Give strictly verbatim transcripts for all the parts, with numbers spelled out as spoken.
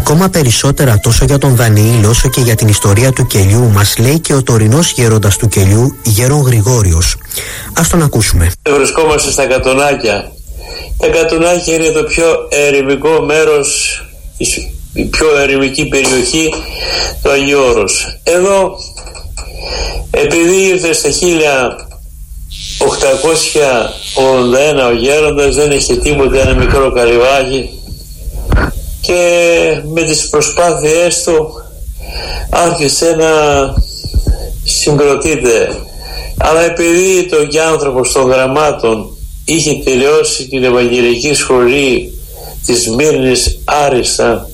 Ακόμα περισσότερα τόσο για τον Δανιήλ όσο και για την ιστορία του κελιού μας λέει και ο τωρινός γέροντας του κελιού, Γέρον Γρηγόριος. Ας τον ακούσουμε. Βρισκόμαστε στα Κατουνάκια. Τα Κατουνάκια είναι το πιο ερημικό μέρος, η πιο ερημική περιοχή του Αγίου Όρους. Εδώ, επειδή ήρθε στα χίλια οκτακόσια ογδόντα ένα ο γέροντας, δεν είχε τίποτα, ένα μικρό καλυβάκι, και με τις προσπάθειές του άρχισε να συγκροτείται. Αλλά επειδή το και άνθρωπος των γραμμάτων είχε τελειώσει την Ευαγγελική Σχολή της Σμύρνης άριστα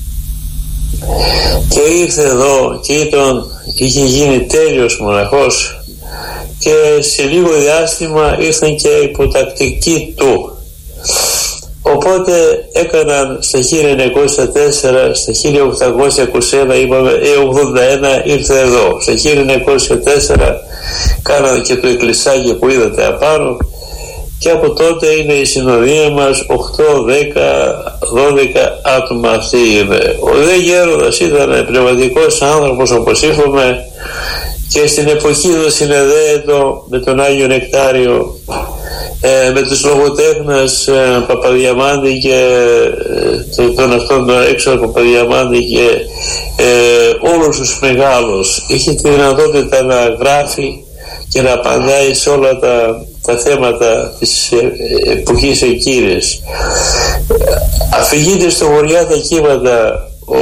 και ήρθε εδώ και ήταν, είχε γίνει τέλειος μοναχός, και σε λίγο διάστημα ήρθαν και υποτακτικοί του. Οπότε έκαναν στα χίλια εννιακόσια τέσσερα, στα χίλια οκτακόσια είκοσι ένα, είπαμε, ογδόντα ένα ήρθε εδώ. Στα χίλια εννιακόσια τέσσερα κάναν και το εκκλησάκι που είδατε απάνω, και από τότε είναι η συνοδεία μας οκτώ, δέκα, δώδεκα άτομα αυτοί είναι. Ο δε γέροντας ήταν πνευματικός άνθρωπος, όπως είπαμε, και στην εποχή του συνεδέετο με τον Άγιο Νεκτάριο, ε, με τους λογοτέχνες ε, Παπαδιαμάντη και ε, τον αυτόν τον έξω Παπαδιαμάντη και ε, όλους τους μεγάλους. Είχε τη δυνατότητα να γράφει και να απαντάει σε όλα τα, τα θέματα της εποχής εκείνης. Αφηγείται στο Βοριά τα κύματα ο,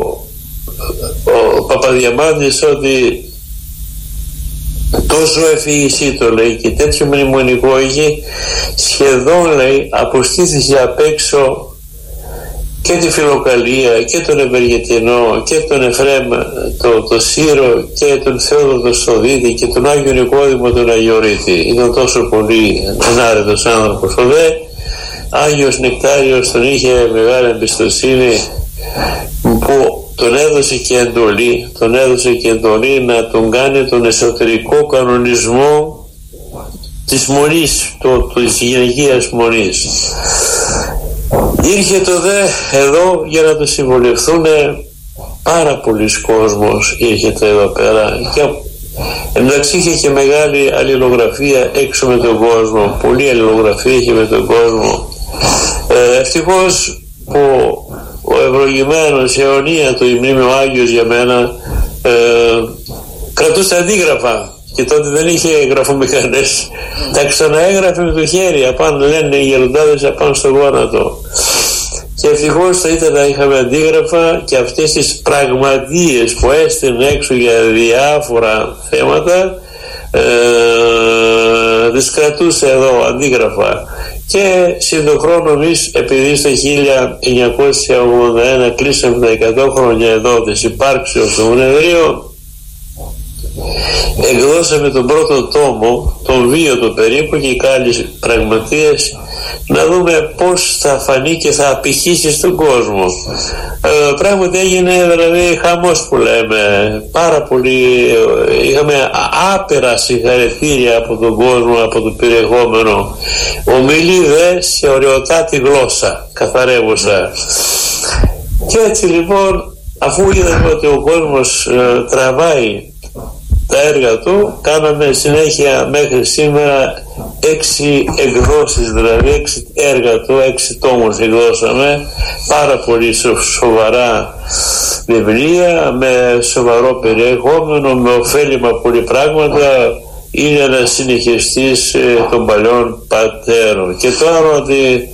ο Παπαδιαμάντης ότι τόσο ευφυησή το λέει και τέτοιο μνημονικό είχε, σχεδόν λέει αποστήθηκε απ' έξω και τη Φιλοκαλία και τον Ευεργετινό και τον Εφραίμ το, το Σύρο και τον Θεόδοτο Στοδίτη και τον Άγιο Νικόδημο τον Αγιορείτη. Ήταν τόσο πολύ ενάρετος άνθρωπος. Ο δε Άγιος Νεκτάριος τον είχε μεγάλη εμπιστοσύνη, που τον έδωσε και εντολή, τον έδωσε και εντολή να τον κάνει τον εσωτερικό κανονισμό της μονής, το, της γυναικείας μονής. Ήρθε το δε εδώ για να το συμβολευθούν πάρα πολλοί κόσμος, ήρθε εδώ πέρα, και εντάξει είχε και μεγάλη αλληλογραφία έξω με τον κόσμο, πολλή αλληλογραφία είχε με τον κόσμο. Ε, ευτυχώς που ο ευλογημένος, η αιωνία του, η μνήμη ο Άγιος για μένα, ε, κρατούσε αντίγραφα, και τότε δεν είχε γραφομηχανές. Τα ξαναέγραφε με το χέρι, απάνω, λένε οι γεροντάδες, απάνω στο γόνατο. Και ευτυχώς θα ήταν να είχαμε αντίγραφα, και αυτές τις πραγματείες που έστειλε έξω για διάφορα θέματα, ε, τις κρατούσε εδώ αντίγραφα. Και συν τον χρόνο εμείς, επειδή στο χίλια εννιακόσια ογδόντα ένα κλείσαμε τα εκατό χρόνια εδώ της υπάρξεως του μονεδρίου, εκδώσαμε τον πρώτο τόμο, τον βίωτο περίπου, και άλλες πραγματείες, να δούμε πώς θα φανεί και θα απηχήσει στον κόσμο. Ε, πράγματι έγινε δηλαδή χαμός που λέμε, πάρα πολύ, είχαμε άπειρα συγχαρητήρια από τον κόσμο, από το περιεχόμενο. Ομιλεί δε σε ωραιοτάτη γλώσσα, καθαρεύουσα. Και έτσι λοιπόν, αφού είδαμε ότι ο κόσμος ε, τραβάει τα έργα του, κάναμε συνέχεια μέχρι σήμερα έξι εκδόσεις, δηλαδή έξι έργα του, έξι τόμους εκδώσαμε, πάρα πολύ σοβαρά βιβλία με σοβαρό περιεχόμενο, με ωφέλιμα πολλή πράγματα. Είναι ένας συνεχιστής ε, των παλιών πατέρων. Και τώρα ότι,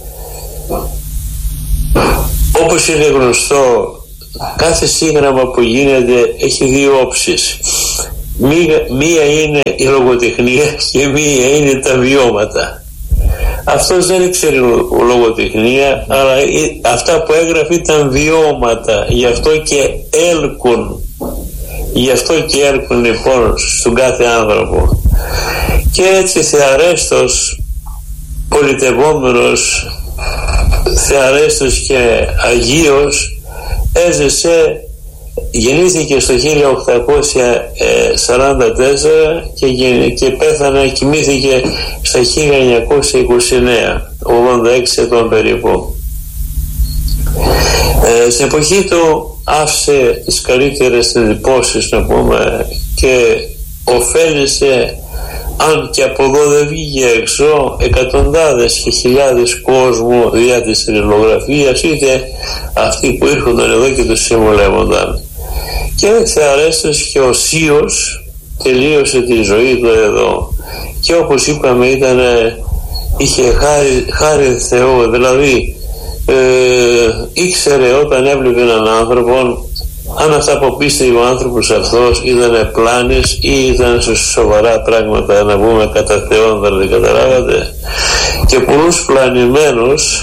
όπως είναι γνωστό, κάθε σύγγραμμα που γίνεται έχει δύο όψεις. Μία, μία είναι η λογοτεχνία και μία είναι τα βιώματα. Αυτός δεν ήξερε λογοτεχνία, αλλά αυτά που έγραφε ήταν βιώματα, γι' αυτό και έλκουν, γι' αυτό και έλκουν λοιπόν στον κάθε άνθρωπο. Και έτσι θεαρέστος, πολιτευόμενος, θεαρέστος και αγίος, έζησε. Γεννήθηκε στο χίλια οκτακόσια σαράντα τέσσερα και, και πέθανε, κοιμήθηκε στα χίλια εννιακόσια είκοσι εννέα, ογδόντα έξι ετών περίπου. Ε, στην εποχή του άφησε τις καλύτερες εντυπώσεις, να πούμε, και ωφέλησε, αν και από εδώ δεν βγήκε έξω, εκατοντάδες και χιλιάδες κόσμου δια της ελληνογραφίας, είτε αυτοί που ήρχονταν εδώ και τους συμβουλεύονταν. Και θεαρέστος και οσίως τελείωσε τη ζωή του εδώ, και όπως είπαμε ήταν, είχε χάρη, χάρη Θεού, δηλαδή ε, ήξερε όταν έβλεπε έναν άνθρωπο αν αυτά που πίστευε ο άνθρωπος αυτός ήταν πλάνες ή ήταν σε σοβαρά πράγματα, να πούμε κατά Θεόν, δεν καταλάβατε. Και πολλούς πλανημένους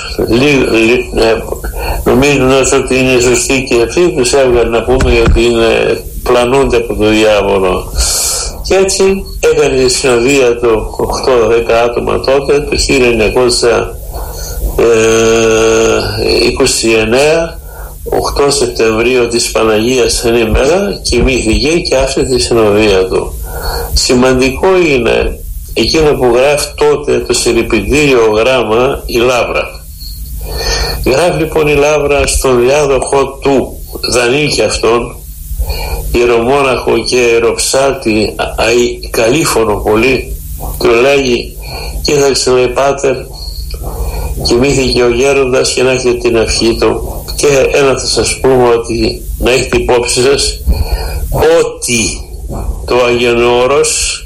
νομίζουν ότι είναι σωστοί και αυτοί τους έβγαλε, να πούμε, γιατί είναι, πλανούνται από το διάβολο. Και έτσι έκανε τη συνοδεία του οκτώ δέκα άτομα τότε, το χίλια εννιακόσια είκοσι εννέα, οκτώ Σεπτεμβρίου της Παναγίας σαν ημέρα, κοιμήθηκε και άφησε τη συνοδεία του. Σημαντικό είναι εκείνο που γράφει τότε το συλληπιτήριο γράμμα η Λαύρα. Γράφει λοιπόν η Λαύρα στον διάδοχο του, Δανή και αυτόν, ιερομόναχο και ιεροψάτη, καλήφωνο πολύ, του λέγει: κοίταξε, λέει, πάτερ, κοιμήθηκε ο γέροντας και να έχετε την ευχή του. Και ένα θα σας πούμε, ότι να έχετε υπόψη σας ότι το Αγιονόρος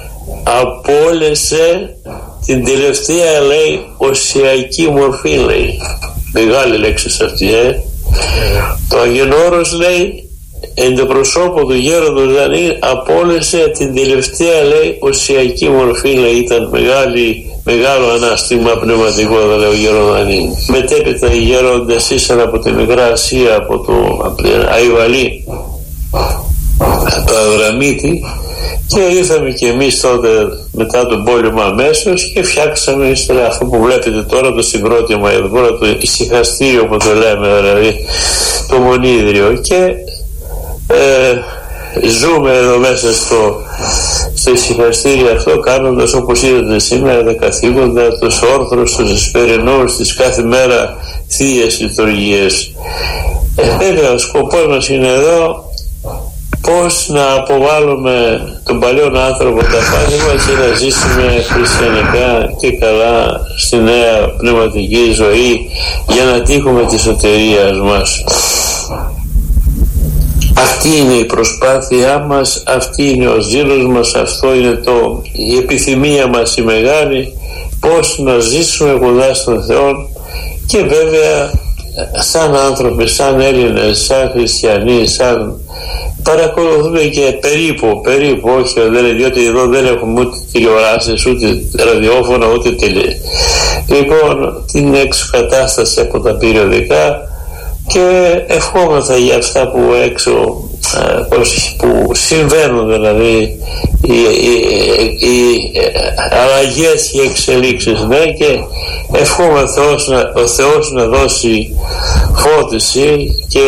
απόλυσε την τελευταία, λέει, οσιακή μορφή, λέει. Μεγάλη λέξη αυτή, ε. Το Αγιονόρος, λέει, εν το προσώπο του γέροντος Δανή απόλυσε την τελευταία, λέει, οσιακή μορφή, λέει. Ήταν μεγάλη, μεγάλο ανάστημα πνευματικό, θα λέει ο γέρον Δανή. Μετέπειτα οι γέροντες ήσαν από τη Μικρά Ασία, από το Αϊβαλή, το Αδραμίτη, και ήρθαμε και εμείς τότε μετά τον πόλεμο αμέσως και φτιάξαμε ύστερα αυτό που βλέπετε τώρα, το συγκρότημα εδώ, το ησυχαστήριο που το λέμε, δηλαδή το μονίδριο, και ε, ζούμε εδώ μέσα στο, στο ησυχαστήριο αυτό, κάνοντας, όπως είδατε σήμερα, τα καθήκοντα, τους όρθρους, τους εσπερινούς, τις κάθε μέρα θείες λειτουργίες. Ε, βέβαια ο σκοπός μας είναι εδώ πώς να αποβάλουμε τον παλιό άνθρωπο τα πάθημα και να ζήσουμε χριστιανικά και καλά στη νέα πνευματική ζωή, για να τύχουμε τη σωτηρία μας. Αυτή είναι η προσπάθειά μας, αυτή είναι ο ζήλος μας, αυτό είναι το, η επιθυμία μας η μεγάλη, πώς να ζήσουμε κοντά στον Θεό, και βέβαια σαν άνθρωποι, σαν Έλληνες, σαν χριστιανοί, σαν παρακολουθούμε και περίπου, περίπου, όχι, δεν, διότι εδώ δεν έχουμε ούτε τηλεοράσεις, ούτε ραδιόφωνα, ούτε τηλε. Λοιπόν, την εξοκατάσταση από τα περιοδικά, και ευχόμαστε για αυτά που έξω, που συμβαίνουν, δηλαδή οι, οι, οι αλλαγές και οι εξελίξεις, ναι, και ευχόμαστε ο Θεός να δώσει φώτιση και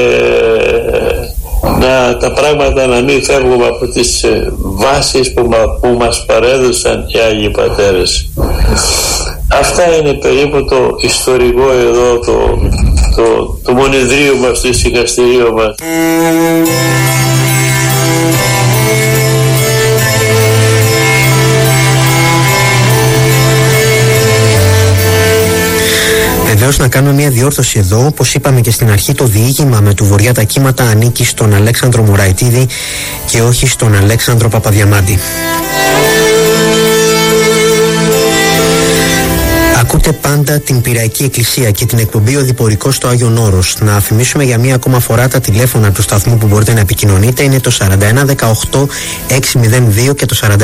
να τα πράγματα να μην φεύγουμε από τις βάσεις που, που μας παρέδωσαν οι Άγιοι Πατέρες. Αυτά είναι περίπου το ιστορικό εδώ, το, το, το μονεδρίο μας, το ησυχαστηρίο μας. Βεβαίως, να κάνουμε μια διόρθωση εδώ. Όπως είπαμε και στην αρχή, το διήγημα με του Βοριά τα κύματα ανήκει στον Αλέξανδρο Μουραϊτίδη και όχι στον Αλέξανδρο Παπαδιαμάντη. Ακούτε πάντα την Πειραϊκή Εκκλησία και την εκπομπή Οδηπορικό στο Άγιον Όρος. Να θυμίσουμε για μία ακόμα φορά τα τηλέφωνα του σταθμού που μπορείτε να επικοινωνείτε. Είναι το σαράντα ένα δεκαοκτώ εξακόσια δύο και το σαράντα